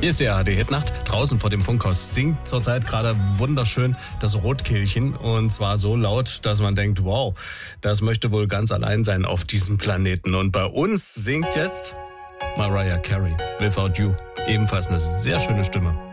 Hier ist die ARD-Hitnacht. Draußen vor dem Funkhaus singt zurzeit gerade wunderschön das Rotkehlchen. Und zwar so laut, dass man denkt, wow, das möchte wohl ganz allein sein auf diesem Planeten. Und bei uns singt jetzt Mariah Carey, Without You. Ebenfalls eine sehr schöne Stimme.